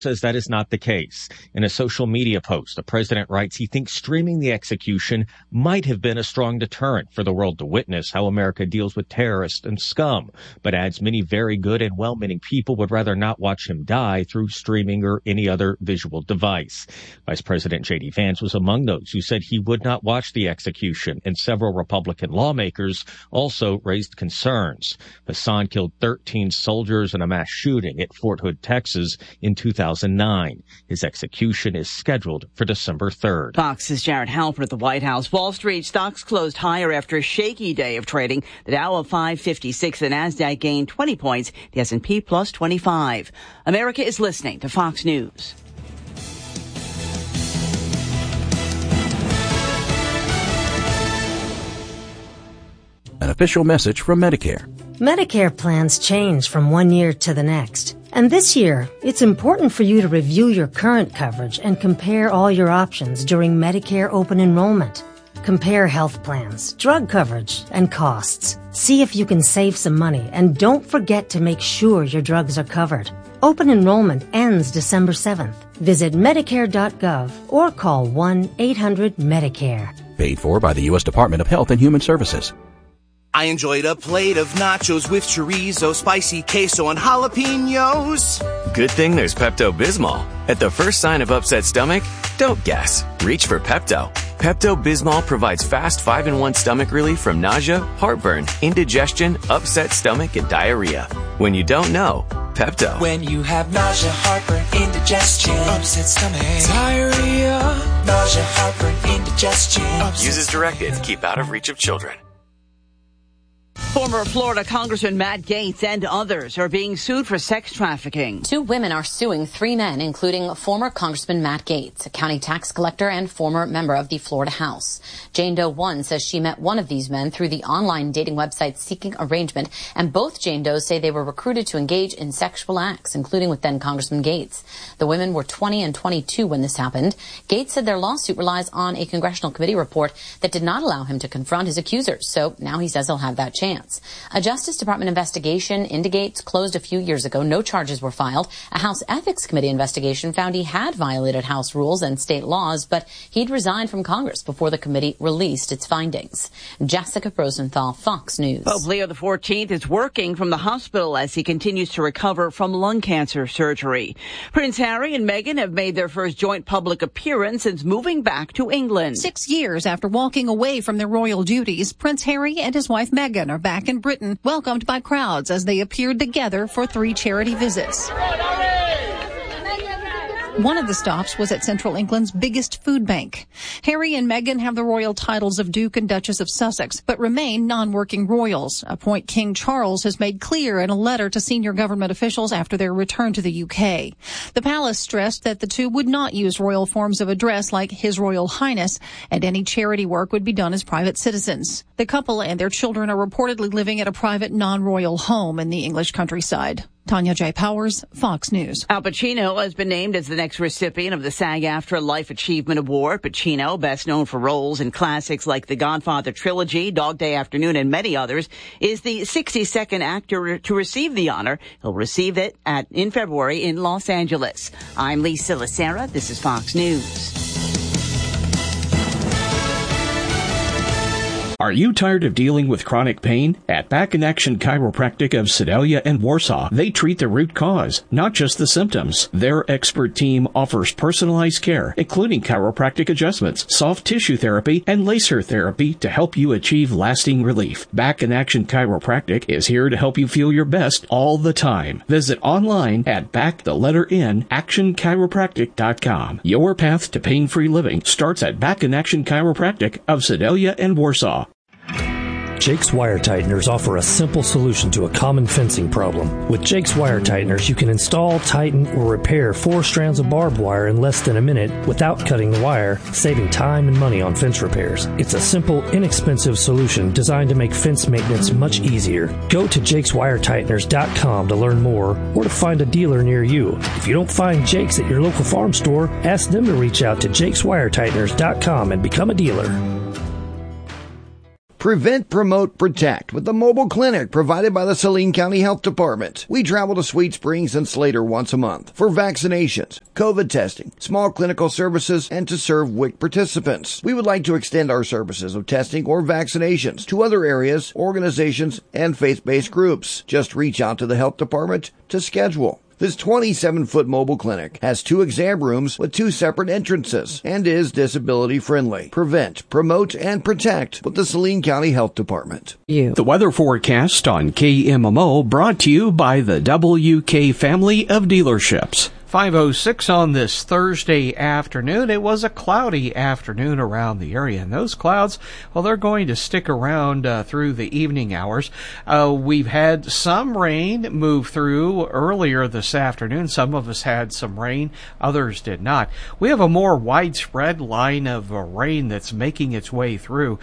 says that is not the case. In a social media post, the president writes he thinks streaming the execution might have been a strong deterrent for the world to witness how America deals with terrorists and scum, but adds many very good and well-meaning people would rather not watch him die through streaming or any other visual device. Vice President J.D. Vance was among those who said he would not watch the execution, and several Republican lawmakers also raised concerns. Hassan killed 13 soldiers in a mass shooting at Fort Hood, Texas in 2009. His execution is scheduled for December 3rd. Fox's Jared Halpern at the White House. Wall Street stocks closed higher after a shaky day of trading. The Dow of 556, the Nasdaq gained 20 points, the S&P plus 25. America is listening to Fox News. An official message from Medicare. Medicare plans change from one year to the next. And this year, it's important for you to review your current coverage and compare all your options during Medicare open enrollment. Compare health plans, drug coverage, and costs. See if you can save some money, and don't forget to make sure your drugs are covered. Open enrollment ends December 7th. Visit Medicare.gov or call 1-800-MEDICARE. Paid for by the U.S. Department of Health and Human Services. I enjoyed a plate of nachos with chorizo, spicy queso, and jalapenos. Good thing there's Pepto-Bismol. At the first sign of upset stomach, don't guess. Reach for Pepto. Pepto-Bismol provides fast 5-in-1 stomach relief from nausea, heartburn, indigestion, upset stomach, and diarrhea. When you don't know, Pepto. When you have nausea, heartburn, indigestion, upset stomach, diarrhea, nausea, heartburn, indigestion. Use as directed. Keep out of reach of children. Former Florida Congressman Matt Gaetz and others are being sued for sex trafficking. 2 women are suing 3 men, including former Congressman Matt Gaetz, a county tax collector and former member of the Florida House. Jane Doe 1 says she met one of these men through the online dating website Seeking Arrangement, and both Jane Does say they were recruited to engage in sexual acts, including with then Congressman Gaetz. The women were 20 and 22 when this happened. Gaetz said their lawsuit relies on a congressional committee report that did not allow him to confront his accusers, so now he says he'll have that chance. A Justice Department investigation into Gaetz closed a few years ago. No charges were filed. A House Ethics Committee investigation found he had violated House rules and state laws, but he'd resigned from Congress before the committee released its findings. Jessica Rosenthal, Fox News. Pope Leo XIV is working from the hospital as he continues to recover from lung cancer surgery. Prince Harry and Meghan have made their first joint public appearance since moving back to England. 6 years after walking away from their royal duties, Prince Harry and his wife Meghan are back in Britain, welcomed by crowds as they appeared together for 3 charity visits. One of the stops was at Central England's biggest food bank. Harry and Meghan have the royal titles of Duke and Duchess of Sussex, but remain non-working royals, a point King Charles has made clear in a letter to senior government officials after their return to the UK. The palace stressed that the two would not use royal forms of address like His Royal Highness, and any charity work would be done as private citizens. The couple and their children are reportedly living at a private non-royal home in the English countryside. Tanya J. Powers, Fox News. Al Pacino has been named as the next recipient of the SAG-AFTRA Life Achievement Award. Pacino, best known for roles in classics like The Godfather Trilogy, Dog Day Afternoon, and many others, is the 62nd actor to receive the honor. He'll receive it in February in Los Angeles. I'm Lisa Lacera. This is Fox News. Are you tired of dealing with chronic pain? At Back in Action Chiropractic of Sedalia and Warsaw, they treat the root cause, not just the symptoms. Their expert team offers personalized care, including chiropractic adjustments, soft tissue therapy, and laser therapy to help you achieve lasting relief. Back in Action Chiropractic is here to help you feel your best all the time. Visit online at actionchiropractic.com. Your path to pain-free living starts at Back in Action Chiropractic of Sedalia and Warsaw. Jake's Wire Tighteners offer a simple solution to a common fencing problem. With Jake's Wire Tighteners, you can install, tighten, or repair 4 strands of barbed wire in less than a minute without cutting the wire, saving time and money on fence repairs. It's a simple, inexpensive solution designed to make fence maintenance much easier. Go to jakeswiretighteners.com to learn more or to find a dealer near you. If you don't find Jake's at your local farm store, ask them to reach out to jakeswiretighteners.com and become a dealer. Prevent, promote, protect with the mobile clinic provided by the Saline County Health Department. We travel to Sweet Springs and Slater once a month for vaccinations, COVID testing, small clinical services, and to serve WIC participants. We would like to extend our services of testing or vaccinations to other areas, organizations, and faith-based groups. Just reach out to the health department to schedule. This 27-foot mobile clinic has 2 exam rooms with 2 separate entrances and is disability friendly. Prevent, promote, and protect with the Saline County Health Department. The weather forecast on KMMO brought to you by the WK family of dealerships. 5:06 on this Thursday afternoon. It was a cloudy afternoon around the area, and those clouds, well, they're going to stick around through the evening hours. We've had some rain move through earlier this afternoon. Some of us had some rain, others did not. We have a more widespread line of rain that's making its way through.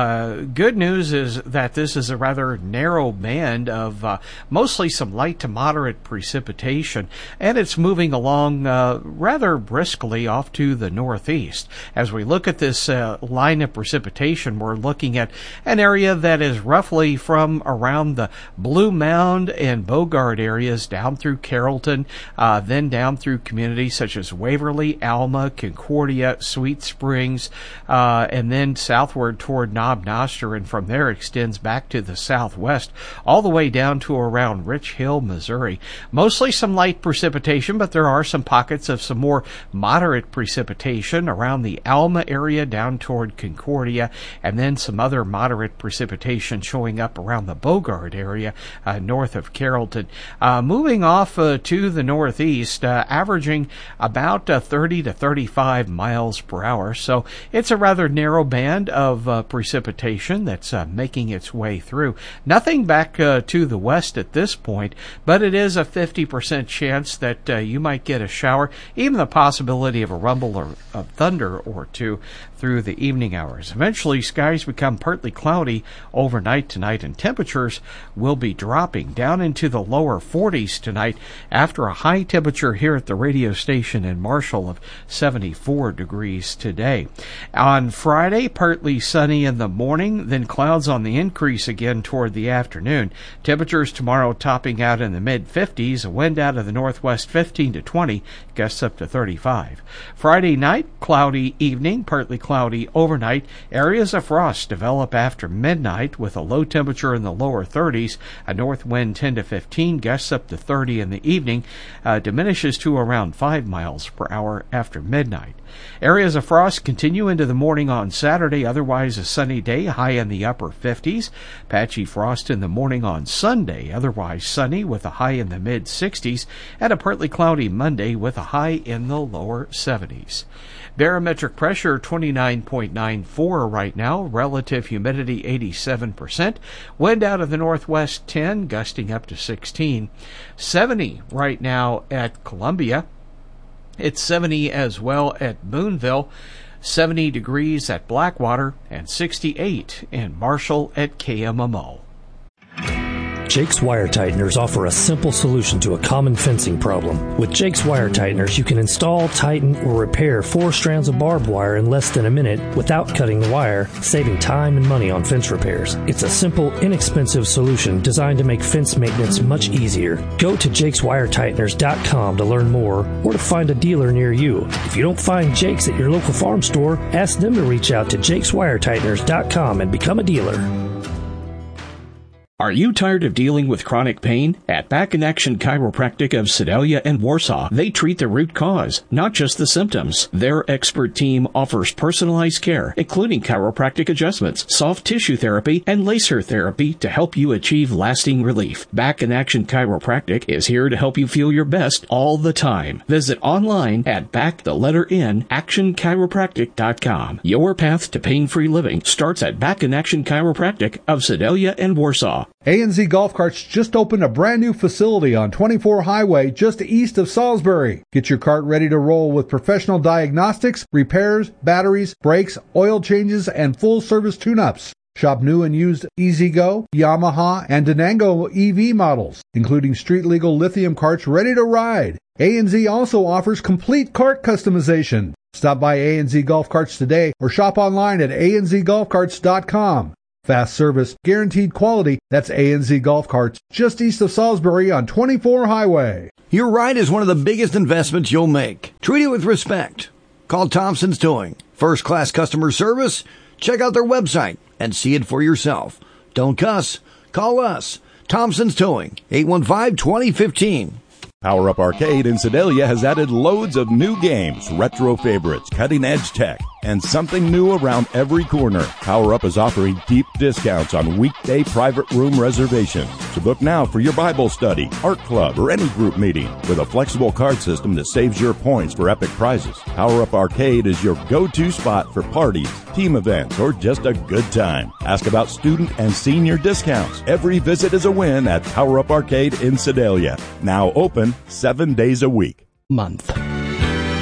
Good news is that this is a rather narrow band of mostly some light to moderate precipitation, and it's moving along rather briskly off to the northeast. As we look at this line of precipitation, we're looking at an area that is roughly from around the Blue Mound and Bogart areas down through Carrollton, then down through communities such as Waverly, Alma, Concordia, Sweet Springs, and then southward toward Knob Noster, and from there extends back to the southwest all the way down to around Rich Hill, Missouri. Mostly some light precipitation, but there are some pockets of some more moderate precipitation around the Alma area down toward Concordia, and then some other moderate precipitation showing up around the Bogart area north of Carrollton. Moving off to the northeast, averaging about 30 to 35 miles per hour. So it's a rather narrow band of precipitation that's making its way through. Nothing back to the west at this point, but it is a 50% chance that you might get a shower, even the possibility of a rumble or of thunder or two through the evening hours. Eventually, skies become partly cloudy overnight tonight, and temperatures will be dropping down into the lower 40s tonight after a high temperature here at the radio station in Marshall of 74 degrees today. On Friday, partly sunny in the morning, then clouds on the increase again toward the afternoon. Temperatures tomorrow topping out in the mid-50s, a wind out of the northwest 15 to 20, gusts up to 35. Friday night, cloudy evening, partly cloudy overnight. Areas of frost develop after midnight with a low temperature in the lower 30s, a north wind 10 to 15, gusts up to 30 in the evening, diminishes to around 5 miles per hour after midnight. Areas of frost continue into the morning on Saturday, otherwise a sunny day, high in the upper 50s. Patchy frost in the morning on Sunday, otherwise sunny with a high in the mid-60s, and a partly cloudy Monday with a high in the lower 70s. Barometric pressure 29.94 right now, relative humidity 87%, wind out of the northwest 10, gusting up to 16. 70 right now at Columbia. It's 70 as well at Boonville, 70 degrees at Blackwater, and 68 in Marshall at KMMO. Jake's Wire Tighteners offer a simple solution to a common fencing problem. With Jake's Wire Tighteners, you can install, tighten, or repair 4 strands of barbed wire in less than a minute without cutting the wire, saving time and money on fence repairs. It's a simple, inexpensive solution designed to make fence maintenance much easier. Go to jakeswiretighteners.com to learn more or to find a dealer near you. If you don't find Jake's at your local farm store, ask them to reach out to jakeswiretighteners.com and become a dealer. Are you tired of dealing with chronic pain? At Back in Action Chiropractic of Sedalia and Warsaw, they treat the root cause, not just the symptoms. Their expert team offers personalized care, including chiropractic adjustments, soft tissue therapy, and laser therapy to help you achieve lasting relief. Back in Action Chiropractic is here to help you feel your best all the time. Visit online at actionchiropractic.com. Your path to pain-free living starts at Back in Action Chiropractic of Sedalia and Warsaw. A&Z Golf Carts just opened a brand new facility on 24 Highway just east of Salisbury. Get your cart ready to roll with professional diagnostics, repairs, batteries, brakes, oil changes, and full-service tune-ups. Shop new and used EasyGo, Yamaha, and Denango EV models, including street-legal lithium carts ready to ride. A&Z also offers complete cart customization. Stop by A&Z Golf Carts today or shop online at anzgolfcarts.com. Fast service, guaranteed quality. That's A&Z Golf Carts, just east of Salisbury on 24 Highway. Your ride is one of the biggest investments you'll make. Treat it with respect. Call Thompson's Towing. First-class customer service? Check out their website and see it for yourself. Don't cuss. Call us. Thompson's Towing, 815-2015. Power Up Arcade in Sedalia has added loads of new games, retro favorites, cutting-edge tech, and something new around every corner. Power Up is offering deep discounts on weekday private room reservations. So book now for your Bible study, art club, or any group meeting with a flexible card system that saves your points for epic prizes. Power Up Arcade is your go-to spot for parties, team events, or just a good time. Ask about student and senior discounts. Every visit is a win at Power Up Arcade in Sedalia. Now open 7 days a week. Month.